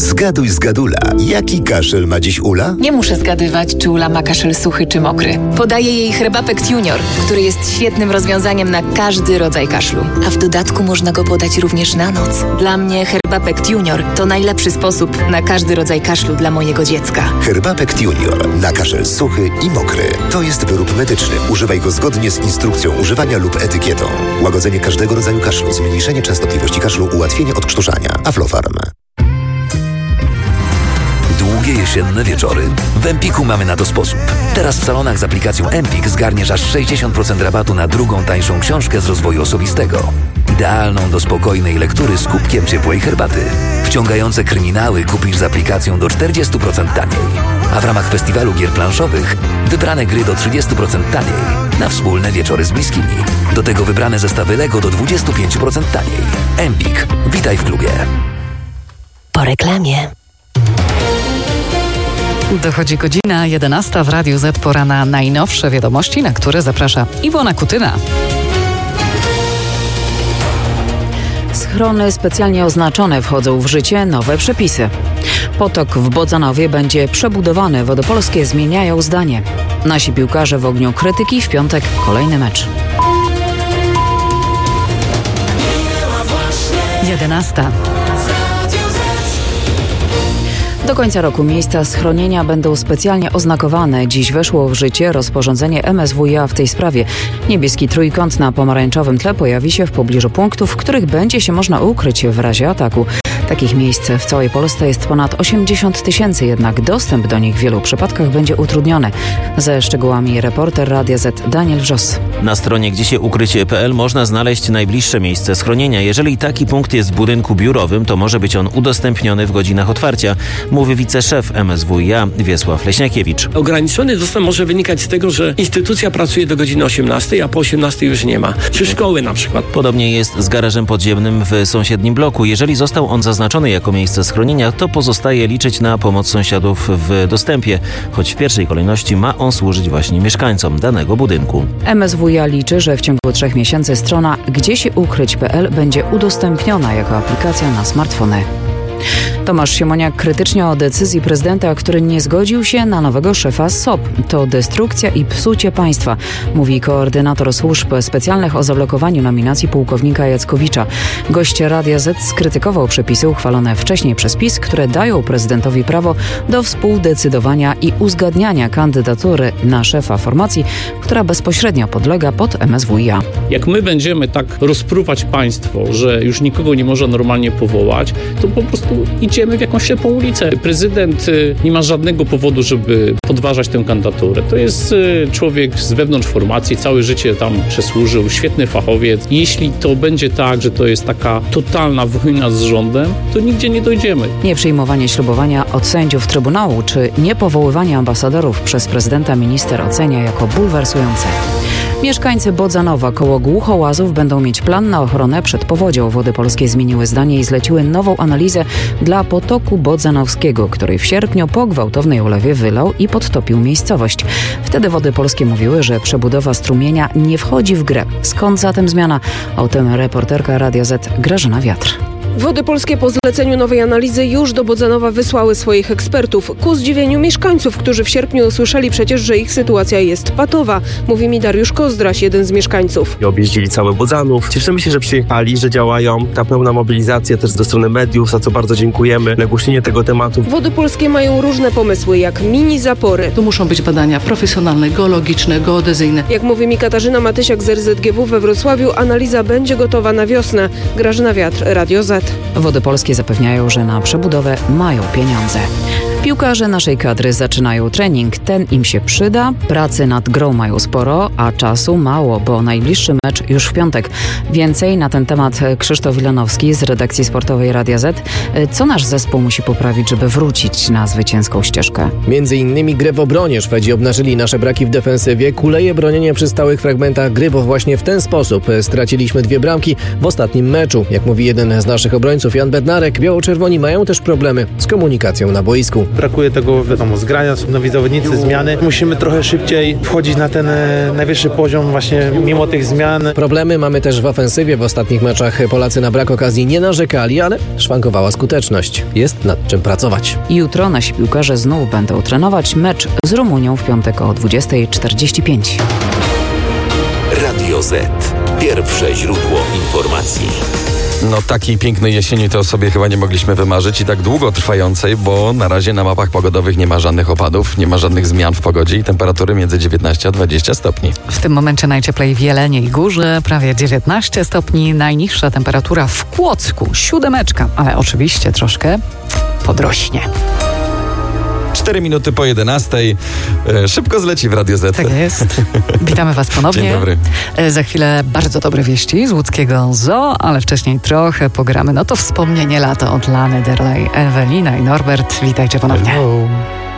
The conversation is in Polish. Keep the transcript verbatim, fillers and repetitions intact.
Zgaduj zgadula. Jaki kaszel ma dziś Ula? Nie muszę zgadywać, czy Ula ma kaszel suchy czy mokry. Podaję jej Herbapekt Junior, który jest świetnym rozwiązaniem na każdy rodzaj kaszlu. A w dodatku można go podać również na noc. Dla mnie Herbapekt Junior to najlepszy sposób na każdy rodzaj kaszlu dla mojego dziecka. Herbapekt Junior na kaszel suchy i mokry. To jest wyrób medyczny. Używaj go zgodnie z instrukcją używania lub etykietą. Łagodzenie każdego rodzaju kaszlu, zmniejszenie częstotliwości kaszlu, ułatwienie odkształcania. Aflofarm. Długie jesienne wieczory? W Empiku mamy na to sposób. Teraz w salonach z aplikacją Empik zgarniesz aż sześćdziesiąt procent rabatu na drugą tańszą książkę z rozwoju osobistego. Idealną do spokojnej lektury z kubkiem ciepłej herbaty. Wciągające kryminały kupisz z aplikacją do czterdzieści procent taniej. A w ramach festiwalu gier planszowych wybrane gry do trzydzieści procent taniej. Na wspólne wieczory z bliskimi. Do tego wybrane zestawy Lego do dwadzieścia pięć procent taniej. Empik. Witaj w klubie. Po reklamie. Dochodzi godzina jedenasta w Radiu Z. Pora na najnowsze wiadomości, na które zaprasza Iwona Kutyna. Schrony specjalnie oznaczone, wchodzą w życie nowe przepisy. Potok w Bodzanowie będzie przebudowany. Wodopolskie zmieniają zdanie. Nasi piłkarze w ogniu krytyki. W piątek kolejny mecz. jedenasta. Do końca roku miejsca schronienia będą specjalnie oznakowane. Dziś weszło w życie rozporządzenie M S W iA w tej sprawie. Niebieski trójkąt na pomarańczowym tle pojawi się w pobliżu punktów, w których będzie się można ukryć w razie ataku. Takich miejsc w całej Polsce jest ponad osiemdziesiąt tysięcy, jednak dostęp do nich w wielu przypadkach będzie utrudniony. Ze szczegółami reporter Radia Z Daniel Wrzos. Na stronie gdzie się ukryć kropka p l można znaleźć najbliższe miejsce schronienia. Jeżeli taki punkt jest w budynku biurowym, to może być on udostępniony w godzinach otwarcia, mówi wiceszef M S W iA Wiesław Leśniakiewicz. Ograniczony dostęp może wynikać z tego, że instytucja pracuje do godziny osiemnastej, a po osiemnastej już nie ma. Czy szkoły na przykład. Podobnie jest z garażem podziemnym w sąsiednim bloku. Jeżeli został on zaznaczony jako miejsce schronienia, to pozostaje liczyć na pomoc sąsiadów w dostępie, choć w pierwszej kolejności ma on służyć właśnie mieszkańcom danego budynku. M S W iA liczy, że w ciągu trzech miesięcy strona gdzie się ukryć kropka p l będzie udostępniona jako aplikacja na smartfony. Tomasz Siemoniak krytycznie o decyzji prezydenta, który nie zgodził się na nowego szefa S O P. To destrukcja i psucie państwa, mówi koordynator służb specjalnych o zablokowaniu nominacji pułkownika Jackowicza. Gość Radia Z skrytykował przepisy uchwalone wcześniej przez PiS, które dają prezydentowi prawo do współdecydowania i uzgadniania kandydatury na szefa formacji, która bezpośrednio podlega pod M S W iA. Jak my będziemy tak rozpruwać państwo, że już nikogo nie można normalnie powołać, to po prostu idziemy w jakąś ślepą ulicę. Prezydent nie ma żadnego powodu, żeby podważać tę kandydaturę. To jest człowiek z wewnątrz formacji, całe życie tam przesłużył, świetny fachowiec. Jeśli to będzie tak, że to jest taka totalna wojna z rządem, to nigdzie nie dojdziemy. Nieprzyjmowanie ślubowania od sędziów Trybunału czy niepowoływanie ambasadorów przez prezydenta minister ocenia jako bulwersujące. Mieszkańcy Bodzanowa koło Głuchołazów będą mieć plan na ochronę przed powodzią. Wody Polskie zmieniły zdanie i zleciły nową analizę dla potoku bodzanowskiego, który w sierpniu po gwałtownej ulewie wylał i podtopił miejscowość. Wtedy Wody Polskie mówiły, że przebudowa strumienia nie wchodzi w grę. Skąd zatem zmiana? O tym reporterka Radia Z Grażyna Wiatr. Wody Polskie po zleceniu nowej analizy już do Bodzanowa wysłały swoich ekspertów. Ku zdziwieniu mieszkańców, którzy w sierpniu usłyszeli przecież, że ich sytuacja jest patowa. Mówi mi Dariusz Kozdraś, jeden z mieszkańców. Objeździli cały Bodzanów. Cieszymy się, że przyjechali, że działają. Ta pełna mobilizacja też ze strony mediów, za co bardzo dziękujemy. Nagłośnienie tego tematu. Wody Polskie mają różne pomysły, jak mini zapory. Tu muszą być badania profesjonalne, geologiczne, geodezyjne. Jak mówi mi Katarzyna Matysiak z R Z G W we Wrocławiu, analiza będzie gotowa na wiosnę. Grażyna Wiatr, Radio Z. Wody Polskie zapewniają, że na przebudowę mają pieniądze. Piłkarze naszej kadry zaczynają trening. Ten im się przyda. Pracy nad grą mają sporo, a czasu mało, bo najbliższy mecz już w piątek. Więcej na ten temat Krzysztof Wilanowski z redakcji sportowej Radia Z. Co nasz zespół musi poprawić, żeby wrócić na zwycięską ścieżkę? Między innymi grę w obronie. Szwedzi obnażyli nasze braki w defensywie. Kuleje bronienie przy stałych fragmentach gry, bo właśnie w ten sposób straciliśmy dwie bramki w ostatnim meczu. Jak mówi jeden z naszych obrońców, Jan Bednarek, biało-czerwoni mają też problemy z komunikacją na boisku. brakuje tego, wiadomo, zgrania, są nowi zawodnicy, zmiany. Musimy trochę szybciej wchodzić na ten e, najwyższy poziom właśnie mimo tych zmian. Problemy mamy też w ofensywie. W ostatnich meczach Polacy na brak okazji nie narzekali, ale szwankowała skuteczność. Jest nad czym pracować. Jutro nasi piłkarze znów będą trenować mecz z Rumunią w piątek o dwudziesta czterdzieści pięć. Radio Z. Pierwsze źródło informacji. No takiej pięknej jesieni to sobie chyba nie mogliśmy wymarzyć i tak długo trwającej, bo na razie na mapach pogodowych nie ma żadnych opadów, nie ma żadnych zmian w pogodzie i temperatury między dziewiętnaście a dwadzieścia stopni. W tym momencie najcieplej w Jeleniej Górze, prawie dziewiętnaście stopni, najniższa temperatura w Kłodzku, siódemeczka, ale oczywiście troszkę podrośnie. Cztery minuty po jedenastej. E, szybko zleci w Radio Z. Tak jest. Witamy Was ponownie. Dzień dobry. E, za chwilę bardzo dobre wieści z łódzkiego zoo, ale wcześniej trochę pogramy. No to wspomnienie lata od Lany Del Rey, Ewelina i Norbert. Witajcie ponownie. Hello.